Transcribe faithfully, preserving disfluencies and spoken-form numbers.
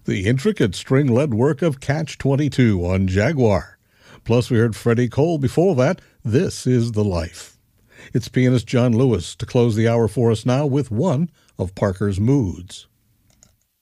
The intricate string-led work of Catch twenty-two on Jaguar. Plus, we heard Freddie Cole before that, This Is the Life. It's pianist John Lewis to close the hour for us now with one of Parker's moods.